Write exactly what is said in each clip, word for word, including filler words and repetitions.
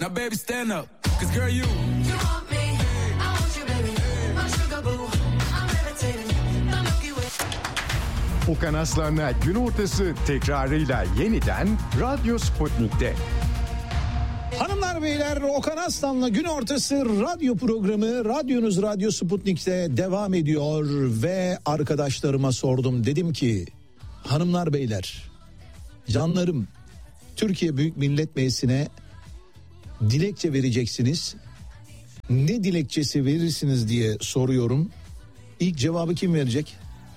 Now baby stand up, cause girl you. You want me, I want you baby, my sugar boo, I'm levitating, the Milky Way. Okan Aslan'la gün ortası tekrarıyla yeniden Radyo Sputnik'te. Hanımlar beyler, Okan Aslan'la gün ortası radyo programı radyonuz Radyo Sputnik'te devam ediyor ve arkadaşlarıma sordum, dedim ki hanımlar beyler, canlarım, Türkiye Büyük Millet Meclisi'ne dilekçe vereceksiniz, ne dilekçesi verirsiniz diye soruyorum. İlk cevabı kim verecek?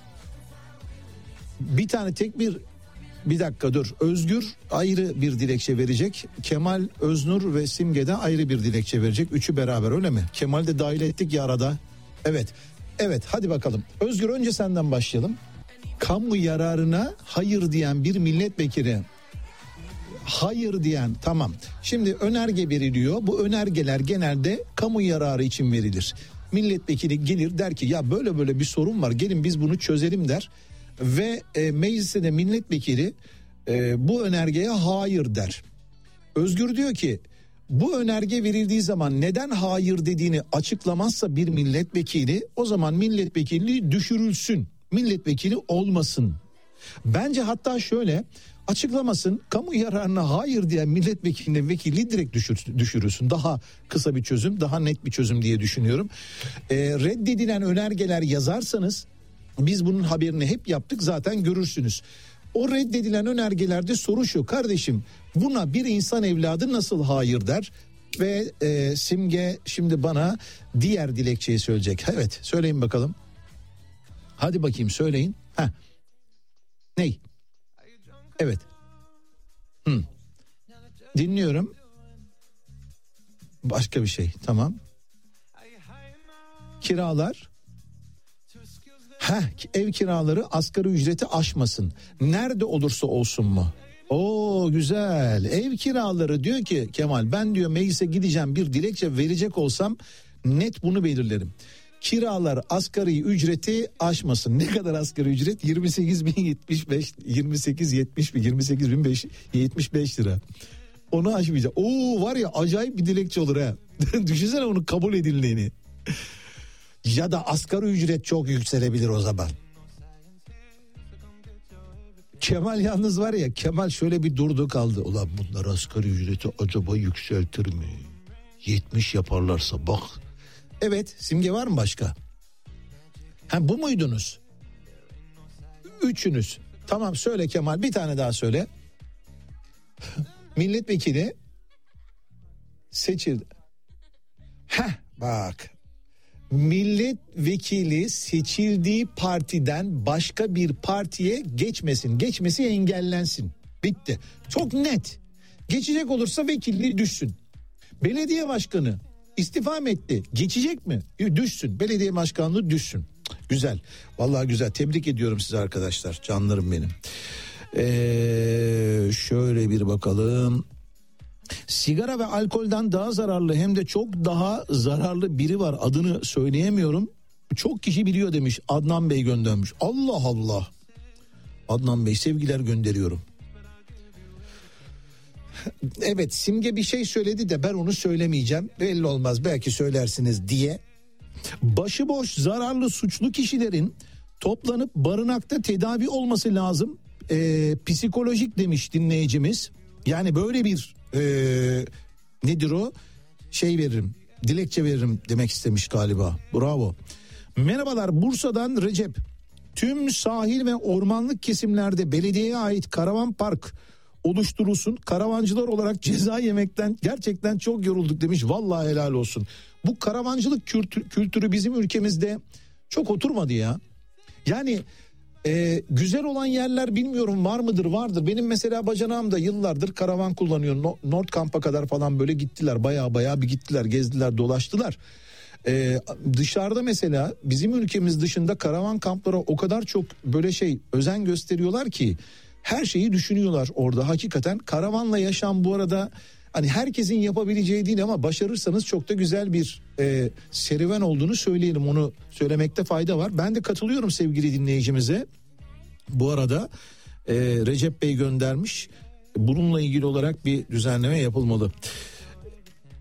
Bir tane tek bir Bir dakika dur. Özgür ayrı bir dilekçe verecek. Kemal, Öznur ve Simge de ayrı bir dilekçe verecek. Üçü beraber, öyle mi? Kemal de dahil ettik ya arada. Evet. Evet, hadi bakalım. Özgür, önce senden başlayalım. Kamu yararına hayır diyen bir milletvekili. Hayır diyen, tamam. Şimdi önerge veriliyor. Bu önergeler genelde kamu yararı için verilir. Milletvekili gelir, der ki ya böyle böyle bir sorun var, gelin biz bunu çözelim der. Ve e, mecliste de milletvekili e, bu önergeye hayır der. Özgür diyor ki bu önerge verildiği zaman neden hayır dediğini açıklamazsa bir milletvekili, o zaman milletvekilliği düşürülsün, milletvekili olmasın. Bence hatta şöyle açıklamasın, kamu yararına hayır diyen milletvekilinin vekilliği direkt düşür, düşürülsün. Daha kısa bir çözüm, daha net bir çözüm diye düşünüyorum. E, reddedilen önergeler yazarsanız, biz bunun haberini hep yaptık zaten, görürsünüz. O reddedilen önergelerde soru şu: kardeşim, buna bir insan evladı nasıl hayır der? Ve e, Simge şimdi bana diğer dilekçeyi söyleyecek. Evet, söyleyin bakalım. Hadi bakayım, söyleyin. Heh. Ney? Evet. Hı. Dinliyorum. Başka bir şey, tamam. Kiralar. Heh, ev kiraları asgari ücreti aşmasın. Nerede olursa olsun mu? Oo, güzel. Ev kiraları, diyor ki Kemal, ben diyor meclise gideceğim, bir dilekçe verecek olsam net bunu belirlerim. Kiralar asgari ücreti aşmasın. Ne kadar asgari ücret? yirmi sekiz bin yetmiş beş, yirmi sekiz yetmiş mi? yirmi sekiz bin yetmiş beş lira. Onu aşmayacak. Oo, var ya, acayip bir dilekçe olur ha. Düşünsene onun kabul edildiğini. Ya da asgari ücret çok yükselebilir o zaman. Kemal yalnız var ya, Kemal şöyle bir durdu kaldı. Ulan bunlar asgari ücreti acaba yükseltir mi? yetmiş yaparlarsa bak. Evet, Simge var mı başka? Ha, bu muydunuz? Üçünüz. Tamam, söyle Kemal, bir tane daha söyle. Milletvekili seçildi. Heh, bak. Milletvekili seçildiği partiden başka bir partiye geçmesin. Geçmesi engellensin. Bitti. Çok net. Geçecek olursa vekilliği düşsün. Belediye başkanı istifa mı etti? Geçecek mi? Düşsün. Belediye başkanlığı düşsün. Güzel. Vallahi güzel. Tebrik ediyorum sizi arkadaşlar. Canlarım benim. Ee, şöyle bir bakalım. Sigara ve alkolden daha zararlı, hem de çok daha zararlı biri var, adını söyleyemiyorum. Çok kişi biliyor demiş, Adnan Bey göndermiş. Allah Allah. Adnan Bey, sevgiler gönderiyorum. Evet, Simge bir şey söyledi de ben onu söylemeyeceğim. Belli olmaz, belki söylersiniz diye. Başıboş zararlı suçlu kişilerin toplanıp barınakta tedavi olması lazım. Ee, psikolojik demiş dinleyicimiz. Yani böyle bir Ee, nedir o? Şey veririm, dilekçe veririm demek istemiş galiba. Bravo. Merhabalar, Bursa'dan Recep. Tüm sahil ve ormanlık kesimlerde belediyeye ait karavan park oluşturulsun. Karavancılar olarak ceza yemekten gerçekten çok yorulduk demiş. Vallahi helal olsun. Bu karavancılık kültürü, kültürü bizim ülkemizde çok oturmadı ya. Yani Ee, güzel olan yerler bilmiyorum var mıdır, vardır. Benim mesela bacanağım da yıllardır karavan kullanıyor. No, Nordkamp'a kadar falan böyle gittiler. Baya baya bir gittiler, gezdiler, dolaştılar. Ee, dışarıda mesela bizim ülkemiz dışında karavan kamplara o kadar çok böyle şey özen gösteriyorlar ki her şeyi düşünüyorlar orada. Hakikaten karavanla yaşam bu arada hani herkesin yapabileceği değil ama başarırsanız çok da güzel bir e, serüven olduğunu söyleyelim, onu söylemekte fayda var. Ben de katılıyorum sevgili dinleyicimize. Bu arada e, Recep Bey göndermiş, bununla ilgili olarak bir düzenleme yapılmalı.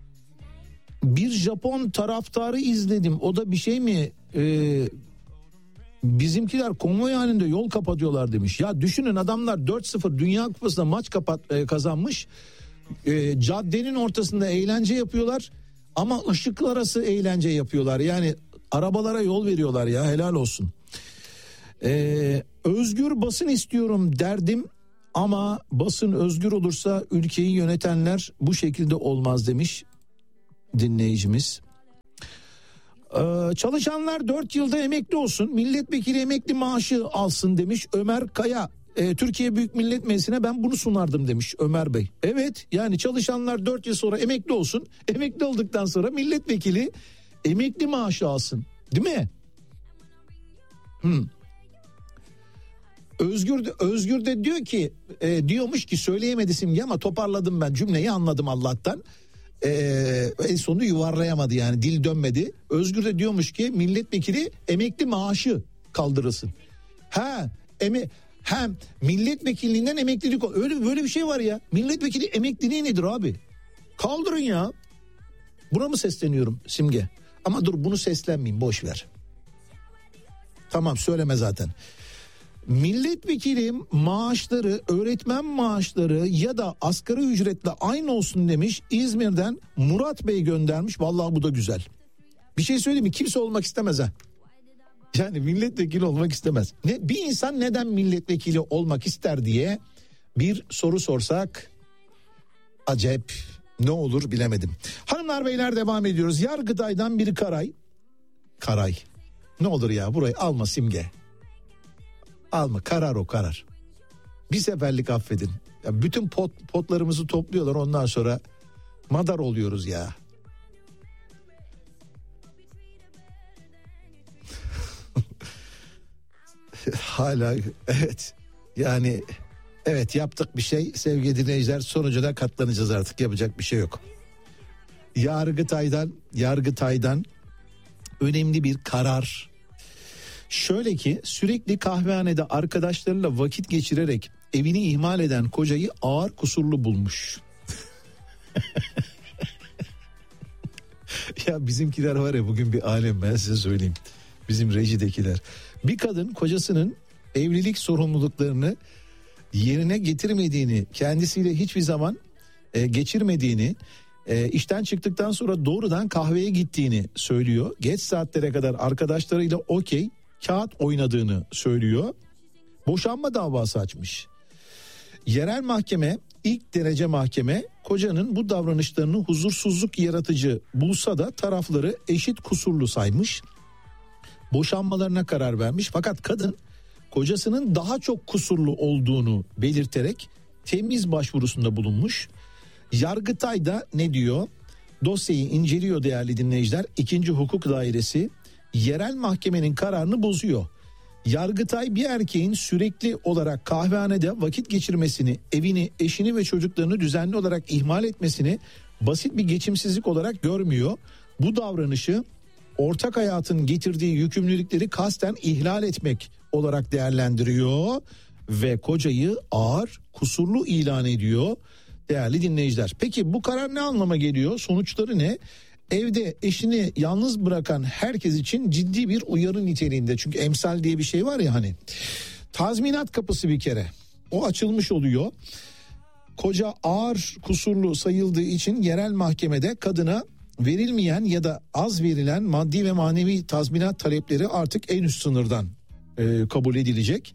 Bir Japon taraftarı izledim. O da bir şey mi? Ee, bizimkiler konvoy halinde yol kapatıyorlar demiş. Ya düşünün, adamlar dört sıfır Dünya Kupası'nda maç kapat, e, kazanmış. E, caddenin ortasında eğlence yapıyorlar. Ama ışıklar arası eğlence yapıyorlar. Yani arabalara yol veriyorlar ya, helal olsun. Ee, özgür basın istiyorum derdim ama basın özgür olursa ülkeyi yönetenler bu şekilde olmaz demiş dinleyicimiz. Ee, çalışanlar dört yılda emekli olsun, milletvekili emekli maaşı alsın demiş Ömer Kaya. Ee, Türkiye Büyük Millet Meclisi'ne ben bunu sunardım demiş Ömer Bey. Evet, yani çalışanlar dört yıl sonra emekli olsun, emekli olduktan sonra milletvekili emekli maaşı alsın, değil mi? Hmm. Özgür de, Özgür de diyor ki e, diyormuş ki söyleyemedi Simge ama toparladım ben cümleyi, anladım Allah'tan. E, en sonunu yuvarlayamadı, yani dil dönmedi. Özgür de diyormuş ki milletvekili emekli maaşı kaldırılsın. Ha, eme, hem milletvekilliğinden emeklilik, öyle böyle bir şey var ya. Milletvekili emekliliği nedir abi? Kaldırın ya. Buna mı sesleniyorum Simge? Ama dur, bunu seslenmeyeyim, boş ver. Tamam, söyleme zaten. Milletvekili maaşları, öğretmen maaşları ya da asgari ücretle aynı olsun demiş. İzmir'den Murat Bey göndermiş. Vallahi bu da güzel. Bir şey söyleyeyim mi? Kimse olmak istemez ha. Yani milletvekili olmak istemez. Ne, bir insan neden milletvekili olmak ister diye bir soru sorsak acep ne olur bilemedim. Hanımlar beyler, devam ediyoruz. Yargıtay'dan bir karay. Karay. Ne olur ya, burayı alma Simge. Alma, karar o karar. Bir seferlik affedin. Ya bütün pot, potlarımızı topluyorlar, ondan sonra madar oluyoruz ya. Hala evet. Yani evet, yaptık bir şey sevgili dinleyiciler, sonucuna katlanacağız artık, yapacak bir şey yok. Yargıtay'dan Yargıtay'dan önemli bir karar. Şöyle ki, sürekli kahvehanede arkadaşlarıyla vakit geçirerek evini ihmal eden kocayı ağır kusurlu bulmuş. Ya bizimkiler var ya, bugün bir alem, ben size söyleyeyim. Bizim rejidekiler. Bir kadın kocasının evlilik sorumluluklarını yerine getirmediğini, kendisiyle hiçbir zaman e, geçirmediğini, e, işten çıktıktan sonra doğrudan kahveye gittiğini söylüyor. Geç saatlere kadar arkadaşlarıyla okey, kağıt oynadığını söylüyor. Boşanma davası açmış. Yerel mahkeme, ilk derece mahkeme, kocanın bu davranışlarını huzursuzluk yaratıcı bulsa da tarafları eşit kusurlu saymış. Boşanmalarına karar vermiş. Fakat kadın kocasının daha çok kusurlu olduğunu belirterek temiz başvurusunda bulunmuş. Yargıtay da ne diyor? Dosyayı inceliyor değerli dinleyiciler. İkinci Hukuk Dairesi yerel mahkemenin kararını bozuyor. Yargıtay bir erkeğin sürekli olarak kahvehanede vakit geçirmesini, evini, eşini ve çocuklarını düzenli olarak ihmal etmesini basit bir geçimsizlik olarak görmüyor. Bu davranışı ortak hayatın getirdiği yükümlülükleri kasten ihlal etmek olarak değerlendiriyor ve kocayı ağır kusurlu ilan ediyor değerli dinleyiciler. Peki bu karar ne anlama geliyor? Sonuçları ne? Evde eşini yalnız bırakan herkes için ciddi bir uyarı niteliğinde. Çünkü emsal diye bir şey var ya hani. Tazminat kapısı bir kere. O açılmış oluyor. Koca ağır kusurlu sayıldığı için yerel mahkemede kadına verilmeyen ya da az verilen maddi ve manevi tazminat talepleri artık en üst sınırdan e, kabul edilecek.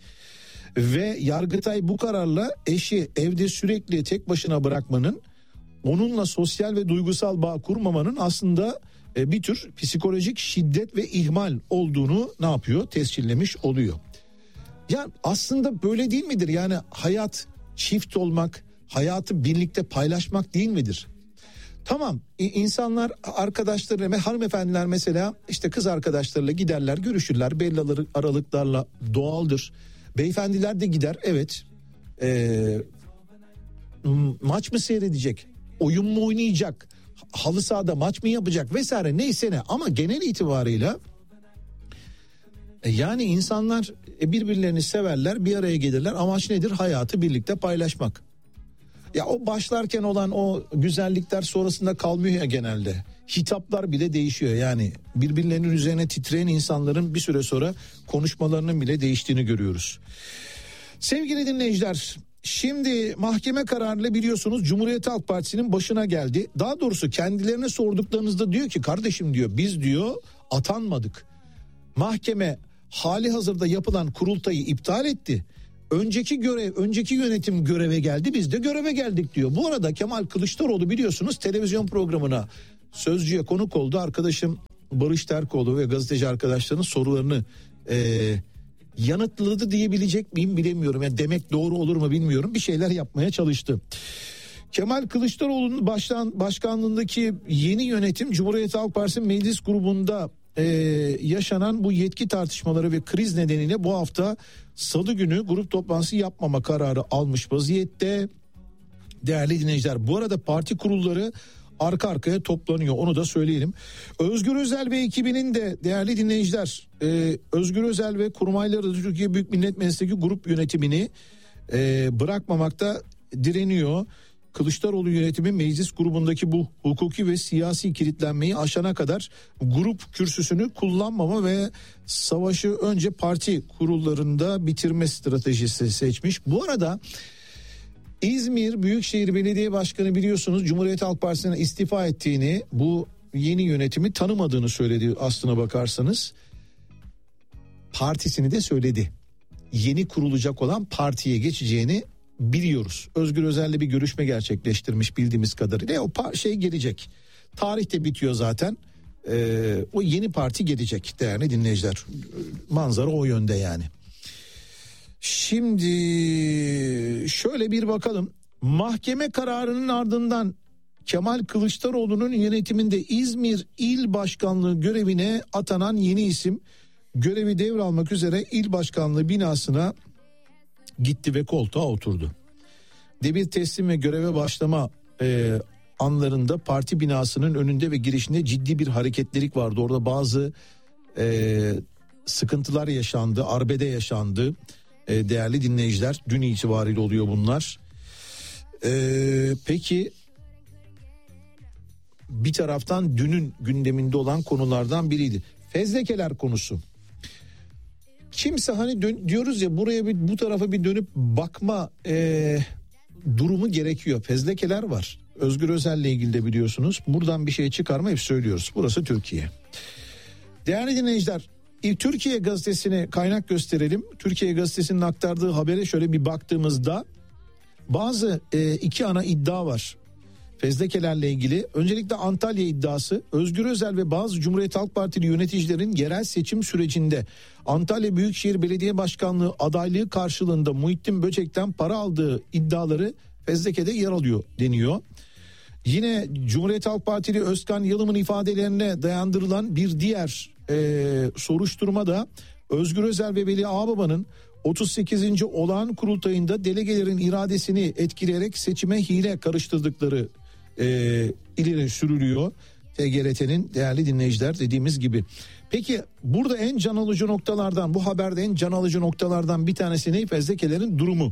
Ve Yargıtay bu kararla eşi evde sürekli tek başına bırakmanın, onunla sosyal ve duygusal bağ kurmamanın aslında e, bir tür psikolojik şiddet ve ihmal olduğunu ne yapıyor? Tescillemiş oluyor. Yani aslında böyle değil midir? Yani hayat çift olmak, hayatı birlikte paylaşmak değil midir? Tamam, insanlar arkadaşları ve hanımefendiler mesela işte kız arkadaşlarıyla giderler, görüşürler belli aralıklarla, doğaldır. Beyefendiler de gider, evet. Ee, maç mı seyredecek? Oyun mu oynayacak? Halı sahada maç mı yapacak vesaire, neyse ne, ama genel itibarıyla e yani insanlar birbirlerini severler, bir araya gelirler. Amaç nedir? Hayatı birlikte paylaşmak. Ya o başlarken olan o güzellikler sonrasında kalmıyor ya genelde. Hitaplar bile değişiyor, yani birbirlerinin üzerine titreyen insanların bir süre sonra konuşmalarının bile değiştiğini görüyoruz. Sevgili dinleyiciler, şimdi mahkeme kararıyla biliyorsunuz Cumhuriyet Halk Partisi'nin başına geldi. Daha doğrusu kendilerine sorduklarınızda diyor ki kardeşim diyor, biz diyor atanmadık. Mahkeme hali hazırda yapılan kurultayı iptal etti. Önceki görev, önceki yönetim göreve geldi, biz de göreve geldik diyor. Bu arada Kemal Kılıçdaroğlu biliyorsunuz televizyon programına, Sözcü'ye konuk oldu. Arkadaşım Barış Terkoğlu ve gazeteci arkadaşlarının sorularını e, yanıtladı diyebilecek miyim bilemiyorum. Yani demek doğru olur mu bilmiyorum. Bir şeyler yapmaya çalıştı. Kemal Kılıçdaroğlu'nun baştan, başkanlığındaki yeni yönetim Cumhuriyet Halk Partisi meclis grubunda e, yaşanan bu yetki tartışmaları ve kriz nedeniyle bu hafta Salı günü grup toplantısı yapmama kararı almış vaziyette. Değerli dinleyiciler, bu arada parti kurulları arka arkaya toplanıyor, onu da söyleyelim. Özgür Özel ve ekibinin de değerli dinleyiciler, e, Özgür Özel ve kurmayları Türkiye Büyük Millet Meclisi'ndeki grup yönetimini e, bırakmamakta direniyor. Kılıçdaroğlu yönetimi meclis grubundaki bu hukuki ve siyasi kilitlenmeyi aşana kadar grup kürsüsünü kullanmama ve savaşı önce parti kurullarında bitirme stratejisi seçmiş. Bu arada İzmir Büyükşehir Belediye Başkanı biliyorsunuz Cumhuriyet Halk Partisi'ne istifa ettiğini, bu yeni yönetimi tanımadığını söyledi aslına bakarsanız. Partisini de söyledi. Yeni kurulacak olan partiye geçeceğini biliyoruz. Özgür Özel'le bir görüşme gerçekleştirmiş bildiğimiz kadarıyla. E, o şey gelecek. Tarih de bitiyor zaten. Ee, o yeni parti gelecek değerli dinleyiciler. Manzara o yönde yani. Şimdi şöyle bir bakalım. Mahkeme kararının ardından Kemal Kılıçdaroğlu'nun yönetiminde İzmir İl Başkanlığı görevine atanan yeni isim görevi devralmak üzere il başkanlığı binasına gitti ve koltuğa oturdu. Devir teslim ve göreve başlama e, anlarında parti binasının önünde ve girişinde ciddi bir hareketlilik vardı. Orada bazı e, sıkıntılar yaşandı, arbede yaşandı. E, değerli dinleyiciler, dün itibariyle oluyor bunlar. E, peki bir taraftan dünün gündeminde olan konulardan biriydi. Fezlekeler konusu. Kimse hani dön, diyoruz ya buraya bir bu tarafa bir dönüp bakma e, durumu gerekiyor. Fezlekeler var. Özgür Özel'le ilgili de biliyorsunuz. Buradan bir şey çıkarma hep söylüyoruz. Burası Türkiye. Değerli dinleyiciler, Türkiye Gazetesi'ne kaynak gösterelim. Türkiye Gazetesi'nin aktardığı habere şöyle bir baktığımızda bazı e, iki ana iddia var. Fezlekelerle ilgili. Öncelikle Antalya iddiası. Özgür Özel ve bazı Cumhuriyet Halk Partili yöneticilerin yerel seçim sürecinde Antalya Büyükşehir Belediye Başkanlığı adaylığı karşılığında Muhittin Böcek'ten para aldığı iddiaları fezlekede yer alıyor deniyor. Yine Cumhuriyet Halk Partili Özkan Yalım'ın ifadelerine dayandırılan bir diğer e, soruşturma da Özgür Özel ve Veli Ağbaba'nın otuz sekizinci olağan kurultayında delegelerin iradesini etkileyerek seçime hile karıştırdıkları e, ileri sürülüyor. T G R T'nin değerli dinleyiciler dediğimiz gibi. Peki burada en can alıcı noktalardan, bu haberde en can alıcı noktalardan bir tanesi ne? Fezlekelerin durumu.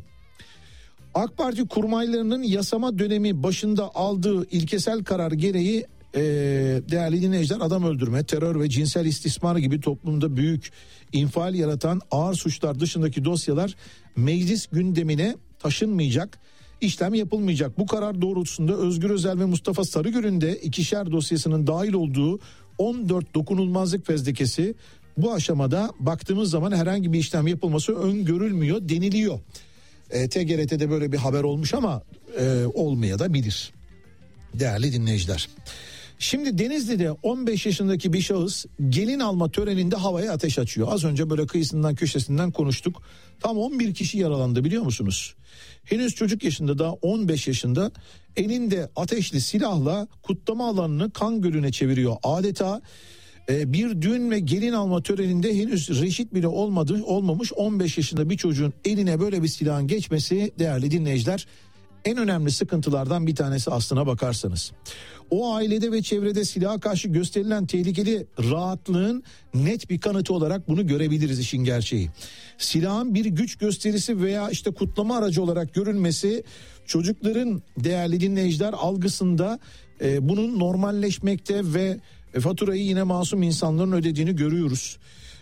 AK Parti kurmaylarının yasama dönemi başında aldığı ilkesel karar gereği e, değerli dinleyiciler adam öldürme, terör ve cinsel istismar gibi toplumda büyük infial yaratan ağır suçlar dışındaki dosyalar meclis gündemine taşınmayacak, işlem yapılmayacak. Bu karar doğrultusunda Özgür Özel ve Mustafa Sarıgül'ün de ikişer dosyasının dahil olduğu on dört dokunulmazlık fezlekesi bu aşamada baktığımız zaman herhangi bir işlem yapılması öngörülmüyor deniliyor. E, T G R T'de böyle bir haber olmuş ama e, olmaya da bilir. Değerli dinleyiciler. Şimdi Denizli'de on beş yaşındaki bir şahıs gelin alma töreninde havaya ateş açıyor. Az önce böyle kıyısından köşesinden konuştuk. Tam on bir kişi yaralandı biliyor musunuz? Henüz çocuk yaşında, daha on beş yaşında, elinde ateşli silahla kutlama alanını kan gölüne çeviriyor. Adeta e, bir düğün ve gelin alma töreninde henüz reşit bile olmadı, olmamış on beş yaşında bir çocuğun eline böyle bir silahın geçmesi değerli dinleyiciler en önemli sıkıntılardan bir tanesi aslına bakarsanız. O ailede ve çevrede silaha karşı gösterilen tehlikeli rahatlığın net bir kanıtı olarak bunu görebiliriz, işin gerçeği. Silahın bir güç gösterisi veya işte kutlama aracı olarak görülmesi çocukların, değerli dinleyiciler, algısında e, bunun normalleşmekte ve faturayı yine masum insanların ödediğini görüyoruz.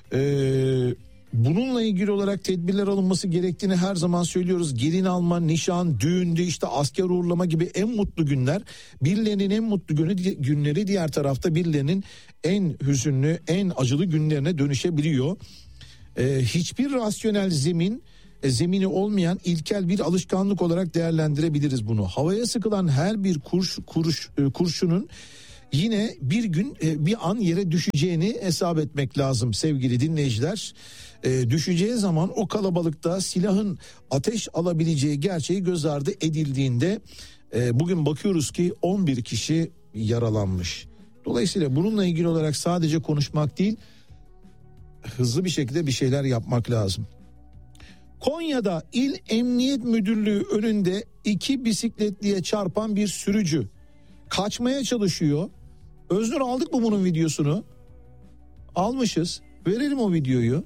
Eee Bununla ilgili olarak tedbirler alınması gerektiğini her zaman söylüyoruz. Gelin alma, nişan, düğündü, işte asker uğurlama gibi en mutlu günler, birilerinin en mutlu günü, günleri diğer tarafta birilerinin en hüzünlü, en acılı günlerine dönüşebiliyor. Ee, hiçbir rasyonel zemin, e, zemini olmayan ilkel bir alışkanlık olarak değerlendirebiliriz bunu. Havaya sıkılan her bir kurş, kuruş, e, kurşunun yine bir gün e, bir an yere düşeceğini hesap etmek lazım sevgili dinleyiciler. E, düşeceği zaman o kalabalıkta silahın ateş alabileceği gerçeği göz ardı edildiğinde e, bugün bakıyoruz ki on bir kişi yaralanmış. Dolayısıyla bununla ilgili olarak sadece konuşmak değil, hızlı bir şekilde bir şeyler yapmak lazım. Konya'da İl Emniyet Müdürlüğü önünde iki bisikletliye çarpan bir sürücü kaçmaya çalışıyor. Öznur, aldık mı bunun videosunu? Almışız. Verelim o videoyu.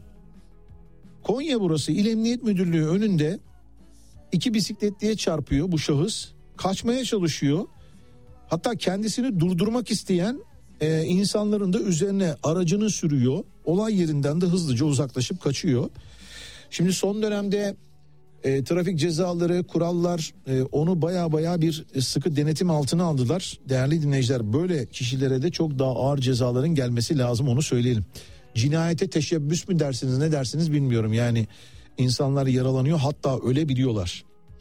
Konya burası, İl Emniyet Müdürlüğü önünde iki bisikletliye çarpıyor bu şahıs. Kaçmaya çalışıyor. Hatta kendisini durdurmak isteyen e, insanların da üzerine aracını sürüyor. Olay yerinden de hızlıca uzaklaşıp kaçıyor. Şimdi son dönemde E, trafik cezaları, kurallar e, onu baya baya bir sıkı denetim altına aldılar. Değerli dinleyiciler, böyle kişilere de çok daha ağır cezaların gelmesi lazım, onu söyleyelim. Cinayete teşebbüs mü dersiniz, ne dersiniz bilmiyorum. Yani insanlar yaralanıyor, hatta ölebiliyorlar.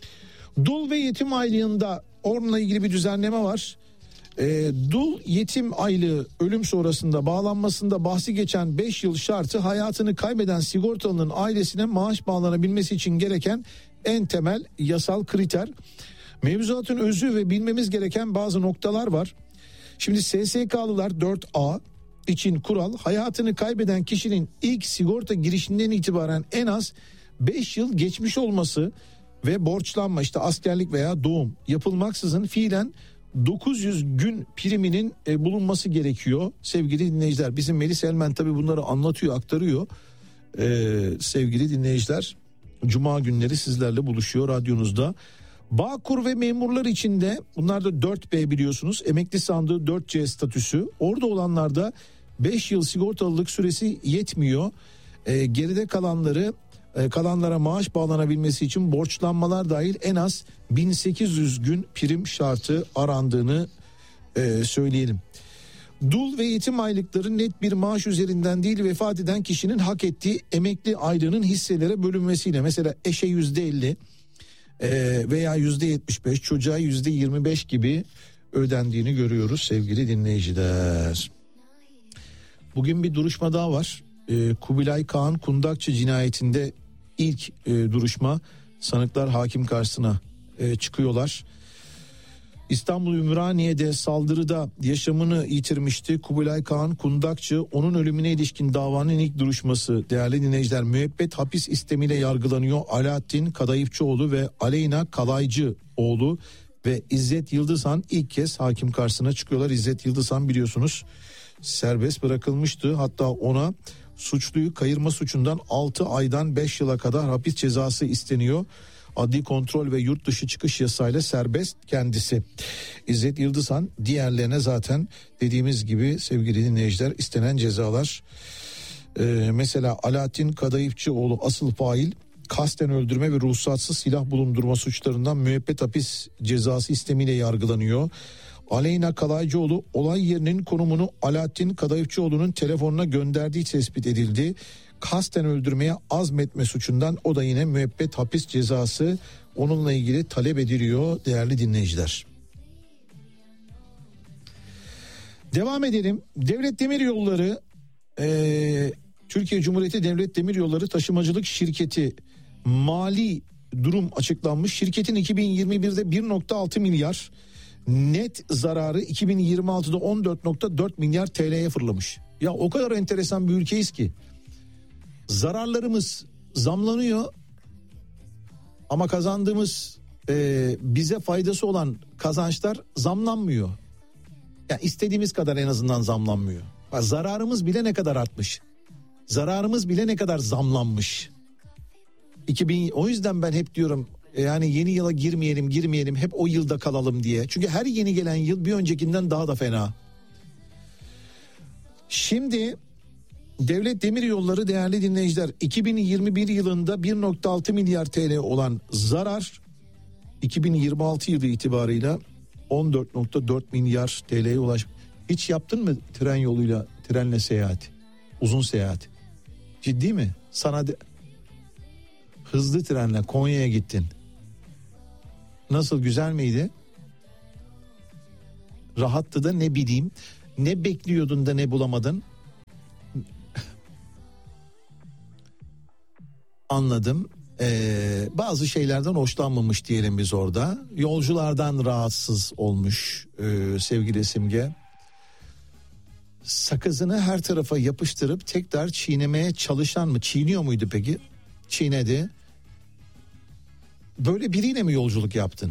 Dul ve yetim aylığında onunla ilgili bir düzenleme var. E, dul yetim aylığı ölüm sonrasında bağlanmasında bahsi geçen beş yıl şartı hayatını kaybeden sigortalının ailesine maaş bağlanabilmesi için gereken en temel yasal kriter. Mevzuatın özü ve bilmemiz gereken bazı noktalar var. Şimdi S S K'lılar dört A için kural, hayatını kaybeden kişinin ilk sigorta girişinden itibaren en az beş yıl geçmiş olması ve borçlanma, işte askerlik veya doğum yapılmaksızın fiilen dokuz yüz gün priminin e, bulunması gerekiyor sevgili dinleyiciler. Bizim Melis Elmen tabii bunları anlatıyor, aktarıyor. Ee, sevgili dinleyiciler, Cuma günleri sizlerle buluşuyor radyonuzda. Bağkur ve memurlar için de bunlar da dört B biliyorsunuz. Emekli sandığı dört C statüsü. Orada olanlarda beş yıl sigortalılık süresi yetmiyor. Ee, geride kalanları kalanlara maaş bağlanabilmesi için borçlanmalar dahil en az bin sekiz yüz gün prim şartı arandığını e, söyleyelim. Dul ve yetim aylıkları net bir maaş üzerinden değil, vefat eden kişinin hak ettiği emekli aylığının hisselere bölünmesiyle, mesela eşe yüzde elli e, veya yüzde yetmiş beş, çocuğa yüzde yirmi beş gibi ödendiğini görüyoruz sevgili dinleyiciler. Bugün bir duruşma daha var. E, Kubilay Kağan Kundakçı cinayetinde ilk e, duruşma, sanıklar hakim karşısına e, çıkıyorlar. İstanbul Ümraniye'de saldırıda yaşamını yitirmişti Kubilay Kağan Kundakçı. Onun ölümüne ilişkin davanın ilk duruşması, değerli dinleyiciler, müebbet hapis istemiyle yargılanıyor. Alaaddin Kadayıfçıoğlu ve Aleyna Kalaycıoğlu ve İzzet Yıldızhan ilk kez hakim karşısına çıkıyorlar. İzzet Yıldızhan biliyorsunuz serbest bırakılmıştı. Hatta ona suçluyu kayırma suçundan altı aydan beş yıla kadar hapis cezası isteniyor. Adli kontrol ve yurt dışı çıkış yasayla serbest kendisi. İzzet Yıldızhan, diğerlerine zaten dediğimiz gibi sevgili dinleyiciler istenen cezalar. Ee, mesela Alaaddin Kadayıfçıoğlu asıl fail, kasten öldürme ve ruhsatsız silah bulundurma suçlarından müebbet hapis cezası istemiyle yargılanıyor. Aleyna Kalaycıoğlu olay yerinin konumunu Alaaddin Kadayıfçıoğlu'nun telefonuna gönderdiği tespit edildi. Kasten öldürmeye azmetme suçundan o da yine müebbet hapis cezası onunla ilgili talep ediliyor değerli dinleyiciler. Devam edelim. Devlet Demiryolları ee, Türkiye Cumhuriyeti Devlet Demiryolları Taşımacılık Şirketi mali durum açıklanmış. Şirketin iki bin yirmi birde bir nokta altı milyar, net zararı iki bin yirmi altıda on dört nokta dört milyar T L'ye fırlamış. Ya o kadar enteresan bir ülkeyiz ki zararlarımız zamlanıyor ama kazandığımız e, bize faydası olan kazançlar zamlanmıyor. Yani istediğimiz kadar en azından zamlanmıyor. Zararımız bile ne kadar artmış. Zararımız bile ne kadar zamlanmış. iki bin O yüzden ben hep diyorum yani yeni yıla girmeyelim girmeyelim hep o yılda kalalım diye. Çünkü her yeni gelen yıl bir öncekinden daha da fena. Şimdi Devlet Demiryolları değerli dinleyiciler iki bin yirmi bir yılında bir virgül altı milyar T L olan zarar iki bin yirmi altı yılı itibarıyla on dört virgül dört milyar T L'ye ulaşmış. Hiç yaptın mı tren yoluyla trenle seyahat? Uzun seyahat. Ciddi mi? Sana de... hızlı trenle Konya'ya gittin. Nasıl, güzel miydi? Rahattı da ne bileyim. Ne bekliyordun da ne bulamadın? Anladım. Ee, bazı şeylerden hoşlanmamış diyelim biz orada. Yolculardan rahatsız olmuş e, sevgili Simge. Sakızını her tarafa yapıştırıp tekrar çiğnemeye çalışan mı? Çiğniyor muydu peki? Çiğnedi. Böyle biriyle mi yolculuk yaptın?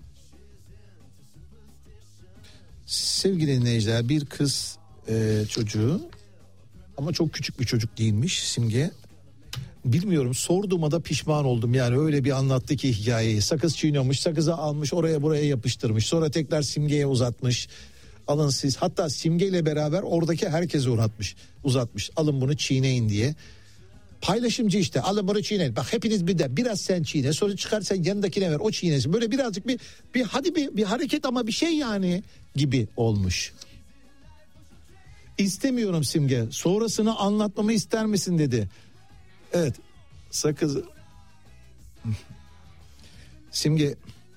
Sevgili dinleyiciler, bir kız e, çocuğu ama çok küçük bir çocuk değilmiş Simge. Bilmiyorum, sorduğuma da pişman oldum. Yani öyle bir anlattı ki hikayeyi. Sakız çiğniyormuş, sakızı almış, oraya buraya yapıştırmış. Sonra tekrar Simge'ye uzatmış. Alın siz, hatta Simge ile beraber oradaki herkese uzatmış. Uzatmış. Alın bunu çiğneyin diye. Paylaşımcı işte, alın bunu çiğneyin. Bak hepiniz bir de biraz sen çiğne, sonra çıkar sen yanındakine ver, o çiğnesin. Böyle birazcık bir bir hadi bir bir hareket ama bir şey yani gibi olmuş. İstemiyorum Simge. Sonrasını anlatmamı ister misin dedi. Evet. Sakız. Simge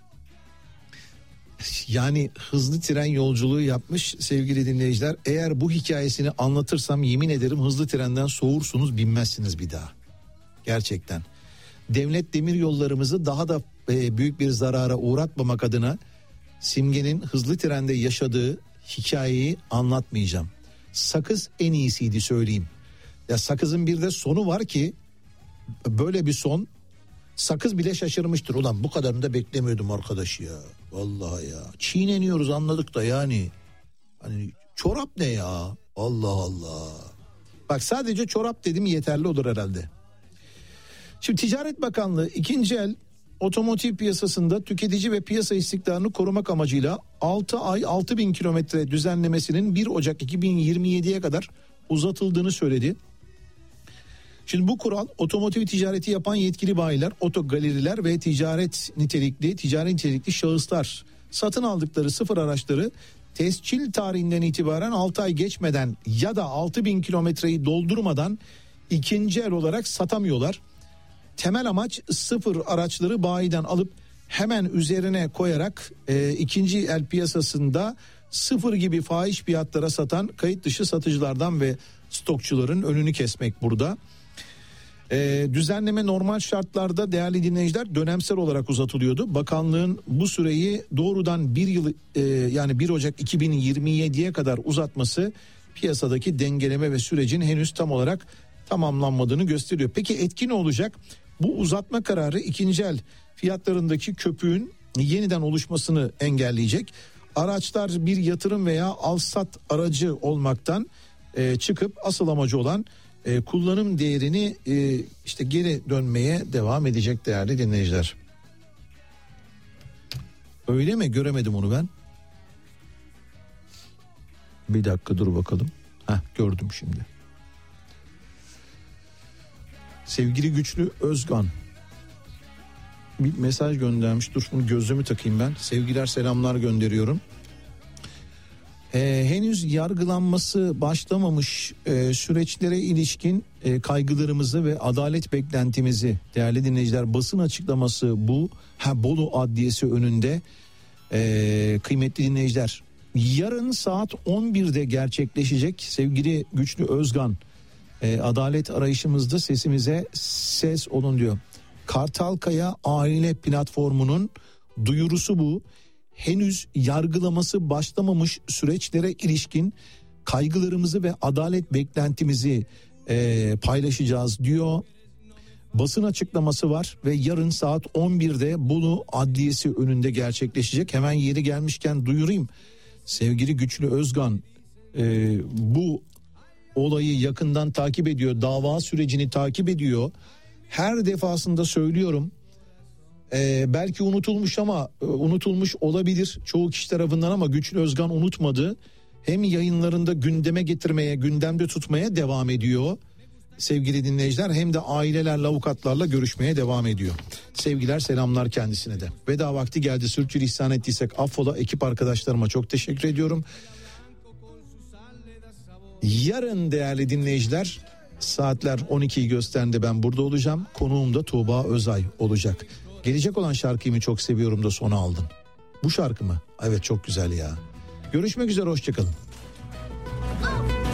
yani hızlı tren yolculuğu yapmış sevgili dinleyiciler. Eğer bu hikayesini anlatırsam yemin ederim hızlı trenden soğursunuz, binmezsiniz bir daha. Gerçekten. Devlet demiryollarımızı daha da e, büyük bir zarara uğratmamak adına Simge'nin hızlı trende yaşadığı hikayeyi anlatmayacağım. Sakız en iyisiydi söyleyeyim. Ya sakızın bir de sonu var ki böyle bir son, sakız bile şaşırmıştır. Ulan bu kadarını da beklemiyordum arkadaş ya. Vallahi ya. Çiğneniyoruz anladık da yani. Hani çorap ne ya? Allah Allah. Bak sadece çorap dedim yeterli olur herhalde. Şimdi Ticaret Bakanlığı ikinci el otomotiv piyasasında tüketici ve piyasa istikrarını korumak amacıyla altı ay altı bin kilometre düzenlemesinin bir Ocak iki bin yirmi yediye kadar uzatıldığını söyledi. Şimdi bu kural otomotiv ticareti yapan yetkili bayiler, otogaleriler ve ticaret nitelikli, ticari nitelikli şahıslar satın aldıkları sıfır araçları tescil tarihinden itibaren altı ay geçmeden ya da altı bin kilometreyi doldurmadan ikinci el olarak satamıyorlar. Temel amaç sıfır araçları bayiden alıp hemen üzerine koyarak e, ikinci el piyasasında sıfır gibi fahiş fiyatlara satan kayıt dışı satıcılardan ve stokçuların önünü kesmek burada. Ee, düzenleme normal şartlarda değerli dinleyiciler dönemsel olarak uzatılıyordu. Bakanlığın bu süreyi doğrudan bir yıl e, yani bir Ocak iki bin yirmi yediye kadar uzatması piyasadaki dengeleme ve sürecin henüz tam olarak tamamlanmadığını gösteriyor. Peki etki ne olacak? Bu uzatma kararı ikinci el fiyatlarındaki köpüğün yeniden oluşmasını engelleyecek. Araçlar bir yatırım veya al-sat aracı olmaktan e, çıkıp asıl amacı olan E, kullanım değerini e, işte geri dönmeye devam edecek değerli dinleyiciler. Öyle mi? Göremedim onu ben. Bir dakika dur bakalım. Heh, gördüm şimdi. Sevgili Güçlü Özgan bir mesaj göndermiş. Dur bunu gözlüğümü takayım ben. Sevgiler selamlar gönderiyorum. Ee, henüz yargılanması başlamamış e, süreçlere ilişkin e, kaygılarımızı ve adalet beklentimizi değerli dinleyiciler, basın açıklaması bu. Ha, Bolu Adliyesi önünde e, kıymetli dinleyiciler, yarın saat on birde gerçekleşecek sevgili Güçlü Özgan. E, adalet arayışımızda sesimize ses olun diyor. Kartalkaya Aile Platformu'nun duyurusu bu. Henüz yargılaması başlamamış süreçlere ilişkin kaygılarımızı ve adalet beklentimizi e, paylaşacağız diyor. basın açıklaması var ve yarın saat on birde Bolu Adliyesi önünde gerçekleşecek. Hemen yeri gelmişken duyurayım. Sevgili Güçlü Özgan e, bu olayı yakından takip ediyor. Dava sürecini takip ediyor. Her defasında söylüyorum. E, belki unutulmuş ama e, unutulmuş olabilir çoğu kişi tarafından ama Güçlü Özgan unutmadı. Hem yayınlarında gündeme getirmeye, gündemde tutmaya devam ediyor. Sevgili dinleyiciler, hem de ailelerle, avukatlarla görüşmeye devam ediyor. Sevgiler, selamlar kendisine de. Veda vakti geldi. Sürçülisan ettiysek affola. Ekip arkadaşlarıma çok teşekkür ediyorum. Yarın değerli dinleyiciler saatler on ikiyi gösterdiğinde ben burada olacağım. Konuğum da Tuğba Özay olacak. Gelecek olan şarkıyı mı çok seviyorum da sona aldın. Bu şarkı mı? Evet, çok güzel ya. Görüşmek üzere, hoşçakalın.